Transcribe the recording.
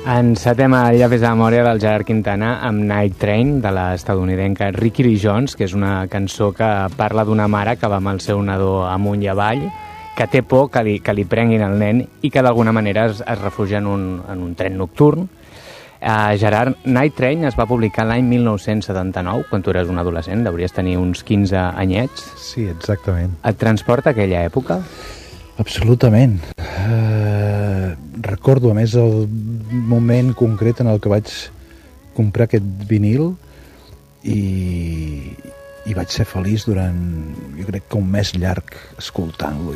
Encetem el llapis de memòria del Gerard Quintana amb Night Train, de l'estadounidenca Rickie Lee Jones, que és una cançó que parla d'una mare que va amb el seu nadó amunt i avall, que té por que li prenguin el nen i que d'alguna manera es refugia en un tren nocturn. Gerard, Night Train es va publicar l'any 1979, quan tu eres un adolescent, devries tenir uns 15 anyets. Sí, exactament. Et transporta a aquella època? Absolutament. Recordo, a més, el moment concret en el que vaig comprar aquest vinil i vaig ser feliç durant, jo crec que un mes llarg escoltant-lo